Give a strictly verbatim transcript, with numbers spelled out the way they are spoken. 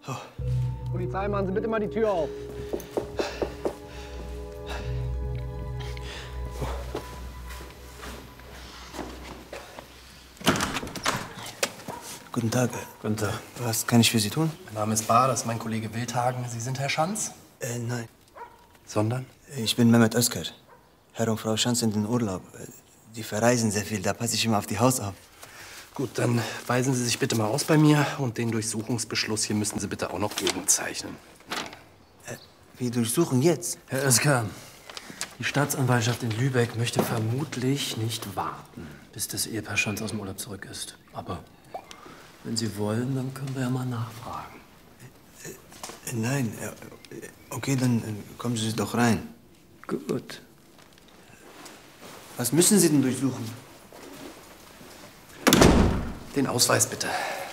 Oh. Polizei, machen Sie bitte mal die Tür auf. Guten Tag. Guten Tag. Was kann ich für Sie tun? Mein Name ist Bar, das ist mein Kollege Wildhagen. Sie sind Herr Schanz? Äh, nein. Sondern? Ich bin Mehmet Özker. Herr und Frau Schanz sind in Urlaub. Die verreisen sehr viel, da passe ich immer auf die Haus auf. Gut, dann weisen Sie sich bitte mal aus bei mir und den Durchsuchungsbeschluss hier müssen Sie bitte auch noch gegenzeichnen. Äh, wir durchsuchen jetzt? Herr Özkan, die Staatsanwaltschaft in Lübeck möchte vermutlich nicht warten, bis das Ehepaar Schanz aus dem Urlaub zurück ist. Aber wenn Sie wollen, dann können wir ja mal nachfragen. Äh, äh, nein, äh, okay, dann äh, kommen Sie doch rein. Gut. Was müssen Sie denn durchsuchen? Den Ausweis bitte.